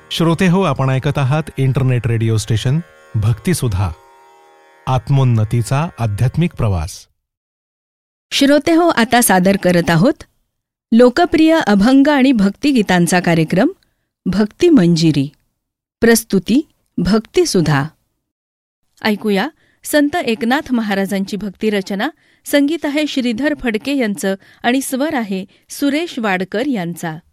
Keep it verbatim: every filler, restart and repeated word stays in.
श्रोते हो, आपण ऐकत आहात इंटरनेट रेडिओ स्टेशन भक्तिसुधा, आत्मोन्नतीचा आध्यात्मिक प्रवास. श्रोते हो, आता सादर करत आहोत लोकप्रिय अभंग आणि भक्तिगीतांचा कार्यक्रम भक्ती मंजिरी. प्रस्तुती भक्तिसुधा. ऐकूया संत एकनाथ महाराजांची भक्तिरचना. संगीत आहे श्रीधर फडके यांचं आणि स्वर आहे सुरेश वाडकर यांचा.